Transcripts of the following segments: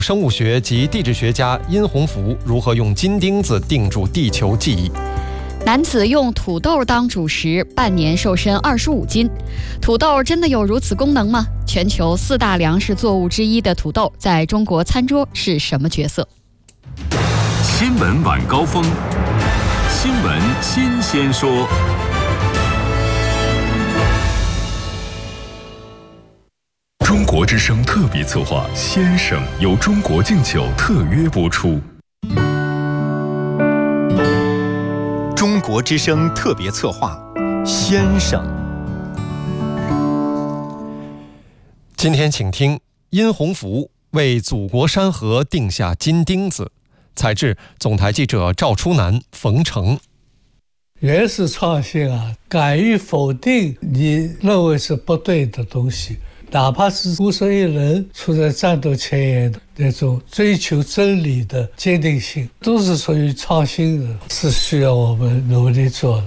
生物学及地质学家殷洪福如何用金钉子定住地球记忆。 男子用土豆当主食，半年瘦身25斤。土豆真的有如此功能吗？全球4大粮食作物之一的土豆，在中国餐桌是什么角色？ 新闻晚高峰，新闻新鲜说。中国之声特别策划《先生》由中国敬酒特约播出。 中国之声特别策划《先生》。 今天请听殷洪福为祖国山河定下金钉子，采制总台记者赵初南、冯成。 原始创新啊，敢于否定你认为是不对的东西，哪怕是孤身一人处在战斗前沿的那种追求真理的坚定性，都是属于创新的，是需要我们努力做的。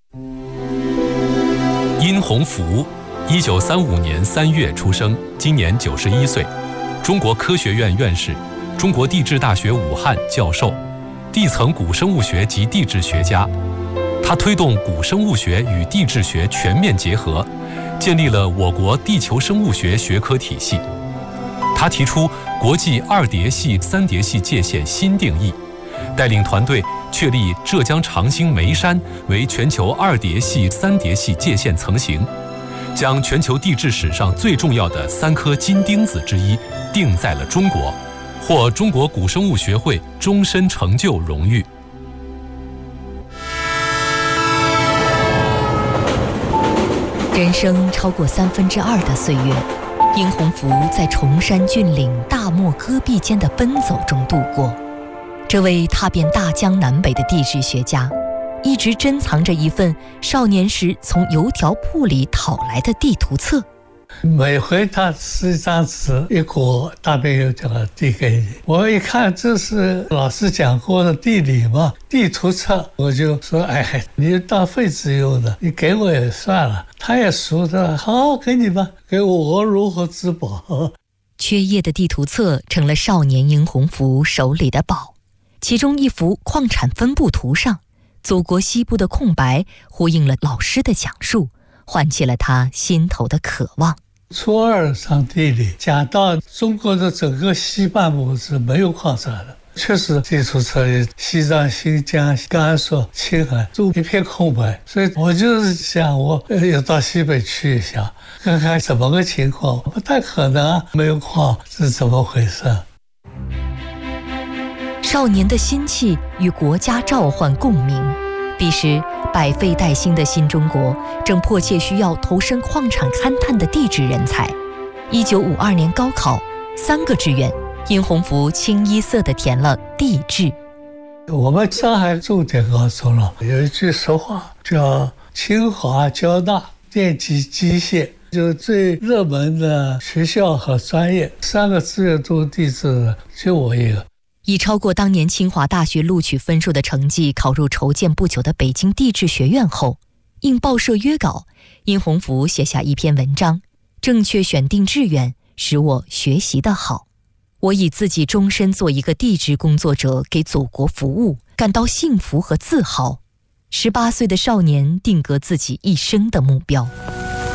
殷洪福，1935年3月出生，今年91岁，中国科学院院士，中国地质大学武汉教授，地层古生物学及地质学家。他推动古生物学与地质学全面结合，建立了我国地球生物学学科体系。他提出国际2叠系、3叠系界限新定义，带领团队确立浙江长兴眉山为全球2叠系、3叠系界限层型，将全球地质史上最重要的3颗金钉子之一定在了中国，获中国古生物学会终身成就荣誉。 人生超过2/3的岁月，殷洪福在崇山峻岭、大漠戈壁间的奔走中度过。这位踏遍大江南北的地质学家，一直珍藏着一份少年时从邮条铺里讨来的地图册。 每回他撕一张纸，一股大便油条递给你，我一看这是老师讲过的地理嘛，地图册，我就说哎，你当废纸用的，你给我也算了。他也熟的，好，给你吧，给我如何自保？ 缺页的地图册成了少年殷洪福手里的宝，其中一幅矿产分布图上，祖国西部的空白呼应了老师的讲述，唤起了他心头的渴望。 初2上地理讲到中国的整个西半部是没有矿产的，确实地图册里西藏、新疆、甘肃、青海都一片空白，所以我就是想我要到西北去一下，看看怎么个情况。不太可能啊，没有矿是怎么回事？ 少年的心气与国家召唤共鸣。彼时百废待兴的新中国正迫切需要投身矿产勘探的地质人才。1952年高考3个志愿，殷洪福清一色地填了地质。 我们上海重点高中了，有一句俗话叫清华交大电机机械，就最热门的学校和专业，3个志愿都地质的，就我一个。 以超过当年清华大学录取分数的成绩考入筹建不久的北京地质学院后，应报社约稿，殷洪福写下一篇文章：正确选定志愿，使我学习得好。我以自己终身做一个地质工作者，给祖国服务，感到幸福和自豪。18岁的少年定格自己一生的目标。